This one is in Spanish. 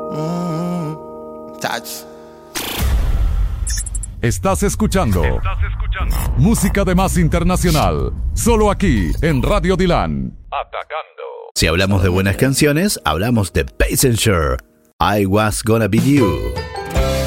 Touch. Estás escuchando música de más internacional, solo aquí en Radio Dylan. Atacando. Si hablamos de buenas canciones, hablamos de Passenger, I Was Gonna Be You.